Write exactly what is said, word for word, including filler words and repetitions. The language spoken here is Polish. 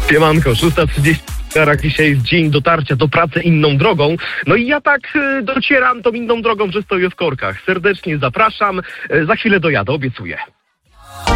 Siemanko, szósta trzydzieści. Dzisiaj jest dzień dotarcia do pracy inną drogą. No i ja tak y, docieram tą inną drogą, że stoję w korkach. Serdecznie zapraszam. Y, za chwilę dojadę, obiecuję.